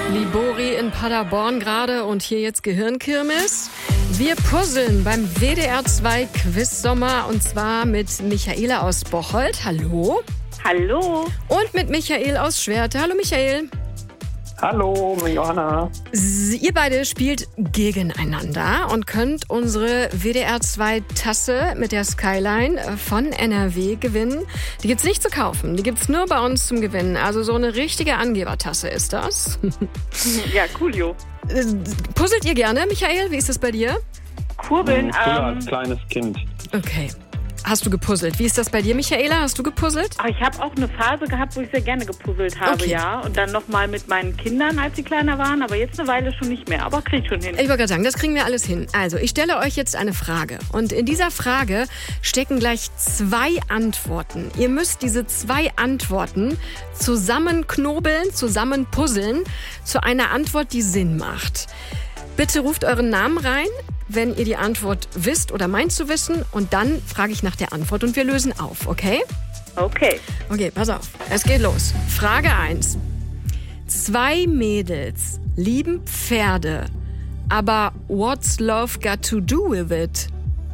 Libori in Paderborn gerade und hier jetzt Gehirnkirmes. Wir puzzeln beim WDR 2 Quiz-Sommer und zwar mit Michaela aus Bocholt. Hallo. Hallo. Und mit Michael aus Schwerte. Hallo Michael. Hallo, Johanna. Ihr beide spielt gegeneinander und könnt unsere WDR 2 Tasse mit der Skyline von NRW gewinnen. Die gibt's nicht zu kaufen, die gibt's nur bei uns zum Gewinnen. Also so eine richtige Angebertasse ist das. Ja, coolio. Puzzelt ihr gerne, Michael? Wie ist das bei dir? Kurbeln. Früher als kleines Kind. Okay. Hast du gepuzzelt? Wie ist das bei dir, Michaela? Hast du gepuzzelt? Aber ich habe auch eine Phase gehabt, wo ich sehr gerne gepuzzelt habe, Okay. ja. Und dann nochmal mit meinen Kindern, als sie kleiner waren. Aber jetzt eine Weile schon nicht mehr. Aber krieg ich schon hin. Ich wollte gerade sagen, das kriegen wir alles hin. Also, ich stelle euch jetzt eine Frage. Und in dieser Frage stecken gleich 2 Antworten. Ihr müsst diese 2 Antworten zusammenknobeln, zusammen puzzeln zu einer Antwort, die Sinn macht. Bitte ruft euren Namen rein, wenn ihr die Antwort wisst oder meint zu wissen. Und dann frage ich nach der Antwort und wir lösen auf, okay? Okay. Okay, pass auf. Es geht los. Frage 1. 2 Mädels lieben Pferde, aber what's love got to do with it?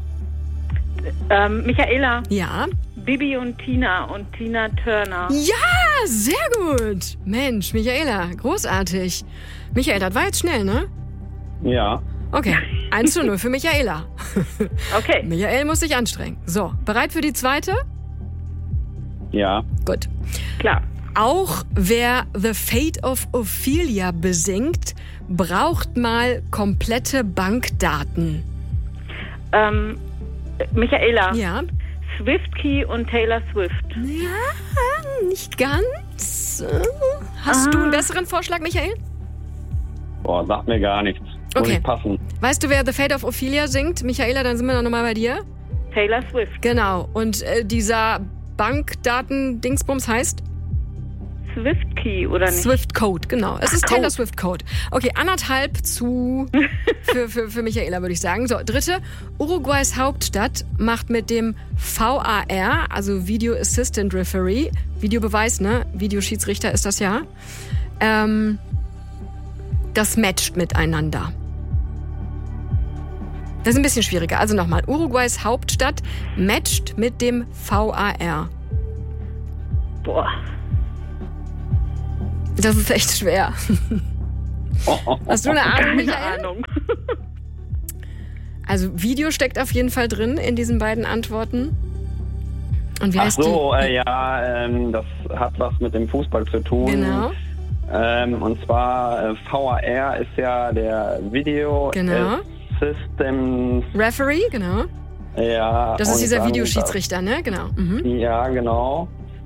Michaela, Ja? Bibi und Tina Turner. Ja, sehr gut. Mensch, Michaela, großartig. Michael, das war jetzt schnell, ne? Ja. Okay, 1:0 für Michaela. Okay. Michael muss sich anstrengen. So, bereit für die zweite? Ja. Gut. Klar. Auch wer The Fate of Ophelia besingt, braucht mal komplette Bankdaten. Michaela. Ja? Swift-Key und Taylor Swift. Ja, nicht ganz. Hast du einen besseren Vorschlag, Michael? Boah, sagt mir gar nichts. Muss Okay. ich passen. Weißt du, wer The Fate of Ophelia singt? Michaela, dann sind wir noch mal bei dir. Taylor Swift. Genau. Und dieser Bankdaten-Dingsbums heißt? Swift-Key, oder nicht? Swift Code, genau. Es ist Code. Taylor Swift Code. Okay, 1,5 zu für Michaela, würde ich sagen. So, dritte. Uruguays Hauptstadt macht mit dem VAR, also Video Assistant Referee, Videobeweis, ne? Videoschiedsrichter ist das ja. Das matcht miteinander. Das ist ein bisschen schwieriger. Also nochmal. Uruguays Hauptstadt matcht mit dem VAR. Boah. Das ist echt schwer. Hast du eine Ahnung, Keine Michael? Ahnung. Also Video steckt auf jeden Fall drin in diesen beiden Antworten. Und wie Ach heißt so, die? das hat was mit dem Fußball zu tun. Genau. Und zwar VAR ist ja der Video Genau. Systems. Referee, genau. Ja. Das ist und dieser dann Videoschiedsrichter, ne? Genau. Mhm. Ja, genau.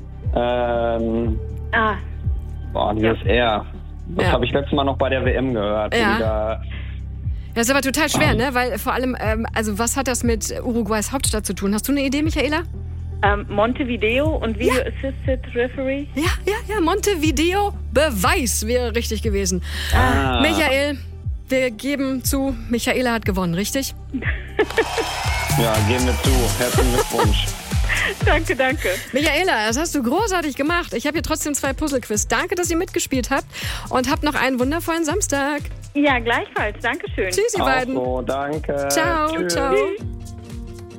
Dieses R. Das Ja. habe ich letztes Mal noch bei der WM gehört. Ja. wo die da- Das ist aber total schwer, ne? Weil vor allem, also was hat das mit Uruguays Hauptstadt zu tun? Hast du eine Idee, Michaela? Montevideo und Video Assisted Referee. Ja, Montevideo Beweis wäre richtig gewesen. Michael, wir geben zu, Michaela hat gewonnen, richtig? Ja, gehen wir zu. Herzlichen Glückwunsch. Danke. Michaela, das hast du großartig gemacht. Ich habe hier trotzdem 2 Puzzlequiz. Danke, dass ihr mitgespielt habt und habt noch einen wundervollen Samstag. Ja, gleichfalls. Dankeschön. Tschüss, ihr Auch beiden. so, danke. Ciao, Tschüss. ciao. Tschüss.